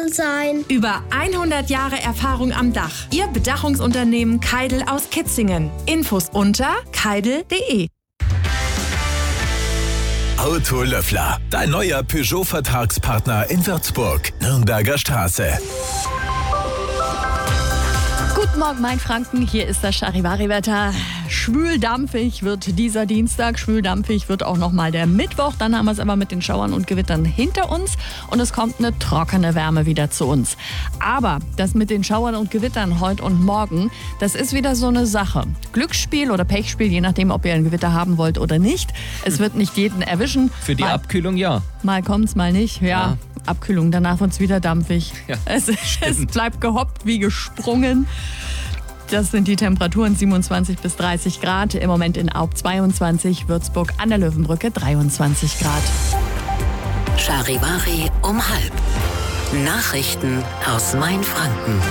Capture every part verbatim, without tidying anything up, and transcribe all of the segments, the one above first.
sein. Über hundert Jahre Erfahrung am Dach. Ihr Bedachungsunternehmen Keidel aus Kitzingen. Infos unter keidel punkt de. Autolöffler, dein neuer Peugeot-Vertragspartner in Würzburg, Nürnberger Straße. Guten Morgen, Mainfranken. Hier ist das Charivari-Wetter. Schwül-dampfig wird dieser Dienstag. Schwül-dampfig wird auch nochmal der Mittwoch. Dann haben wir es aber mit den Schauern und Gewittern hinter uns. Und es kommt eine trockene Wärme wieder zu uns. Aber das mit den Schauern und Gewittern heute und morgen, das ist wieder so eine Sache. Glücksspiel oder Pechspiel, je nachdem, ob ihr ein Gewitter haben wollt oder nicht. Es wird nicht jeden erwischen. Für die mal, Abkühlung ja. Mal kommt's, mal nicht. Ja. ja. Abkühlung, danach wird es wieder dampfig. Ja, es, es bleibt gehoppt wie gesprungen. Das sind die Temperaturen siebenundzwanzig bis dreißig Grad. Im Moment in Aub zweiundzwanzig, Würzburg an der Löwenbrücke dreiundzwanzig Grad. Charivari um halb. Nachrichten aus Mainfranken.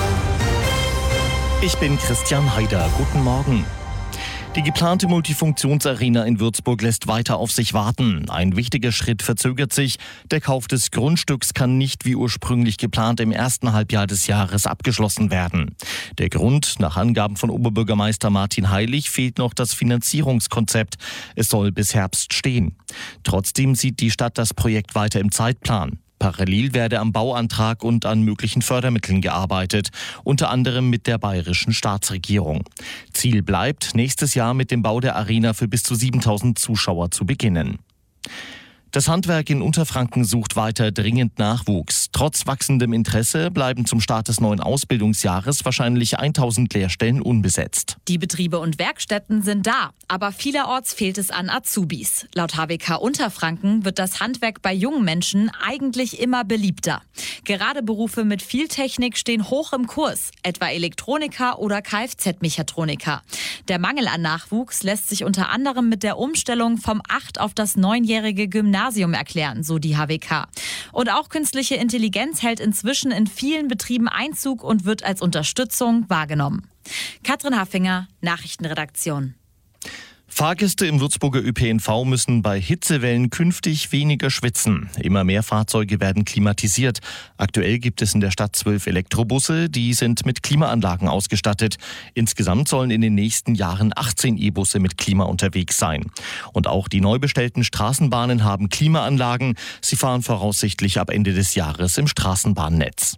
Ich bin Christian Haider. Guten Morgen. Die geplante Multifunktionsarena in Würzburg lässt weiter auf sich warten. Ein wichtiger Schritt verzögert sich. Der Kauf des Grundstücks kann nicht wie ursprünglich geplant im ersten Halbjahr des Jahres abgeschlossen werden. Der Grund, nach Angaben von Oberbürgermeister Martin Heilig, fehlt noch das Finanzierungskonzept. Es soll bis Herbst stehen. Trotzdem sieht die Stadt das Projekt weiter im Zeitplan. Parallel werde am Bauantrag und an möglichen Fördermitteln gearbeitet, unter anderem mit der bayerischen Staatsregierung. Ziel bleibt, nächstes Jahr mit dem Bau der Arena für bis zu siebentausend Zuschauer zu beginnen. Das Handwerk in Unterfranken sucht weiter dringend Nachwuchs. Trotz wachsendem Interesse bleiben zum Start des neuen Ausbildungsjahres wahrscheinlich tausend Lehrstellen unbesetzt. Die Betriebe und Werkstätten sind da, aber vielerorts fehlt es an Azubis. Laut H W K Unterfranken wird das Handwerk bei jungen Menschen eigentlich immer beliebter. Gerade Berufe mit viel Technik stehen hoch im Kurs, etwa Elektroniker oder Kfz-Mechatroniker. Der Mangel an Nachwuchs lässt sich unter anderem mit der Umstellung vom acht- auf das neunjährige Gymnasium erklären, so die H W K. Und auch künstliche Intelligenz hält inzwischen in vielen Betrieben Einzug und wird als Unterstützung wahrgenommen. Katrin Haffinger, Nachrichtenredaktion. Fahrgäste im Würzburger Ö P N V müssen bei Hitzewellen künftig weniger schwitzen. Immer mehr Fahrzeuge werden klimatisiert. Aktuell gibt es in der Stadt zwölf Elektrobusse, die sind mit Klimaanlagen ausgestattet. Insgesamt sollen in den nächsten Jahren achtzehn E-Busse mit Klima unterwegs sein. Und auch die neu bestellten Straßenbahnen haben Klimaanlagen. Sie fahren voraussichtlich ab Ende des Jahres im Straßenbahnnetz.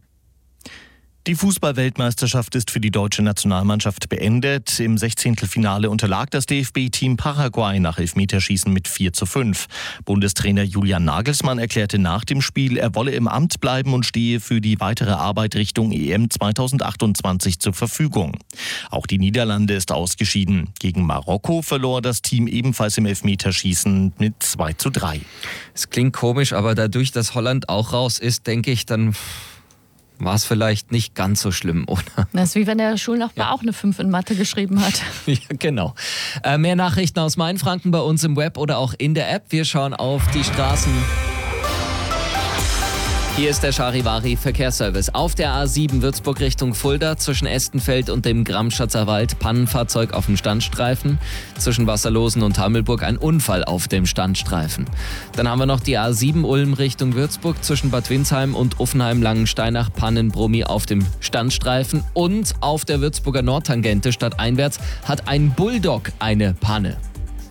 Die Fußball-Weltmeisterschaft ist für die deutsche Nationalmannschaft beendet. Im Sechzehntelfinale unterlag das D F B-Team Paraguay nach Elfmeterschießen mit vier zu fünf. Bundestrainer Julian Nagelsmann erklärte nach dem Spiel, er wolle im Amt bleiben und stehe für die weitere Arbeit Richtung E M zweitausendachtundzwanzig zur Verfügung. Auch die Niederlande ist ausgeschieden. Gegen Marokko verlor das Team ebenfalls im Elfmeterschießen mit zwei zu drei. Es klingt komisch, aber dadurch, dass Holland auch raus ist, denke ich, dann war es vielleicht nicht ganz so schlimm, oder? Das ist wie wenn der Schulnachbar ja. auch eine fünf in Mathe geschrieben hat. Ja, genau. Äh, mehr Nachrichten aus Mainfranken bei uns im Web oder auch in der App. Wir schauen auf die Straßen. Hier ist der Charivari Verkehrsservice. Auf der A sieben Würzburg Richtung Fulda zwischen Estenfeld und dem Gramschatzer Wald Pannenfahrzeug auf dem Standstreifen. Zwischen Wasserlosen und Hammelburg ein Unfall auf dem Standstreifen. Dann haben wir noch die A sieben Ulm Richtung Würzburg zwischen Bad Windsheim und Uffenheim-Langensteinach Pannenbrummi auf dem Standstreifen. Und auf der Würzburger Nordtangente stadteinwärts hat ein Bulldog eine Panne.